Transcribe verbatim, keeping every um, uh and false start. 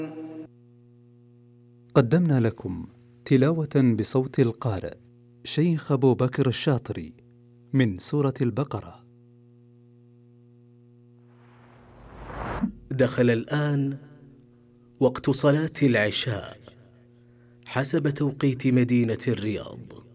قدمنا لكم تلاوة بصوت القارئ شيخ أبو بكر الشاطري من سورة البقرة. دخل الآن وقت صلاة العشاء حسب توقيت مدينة الرياض.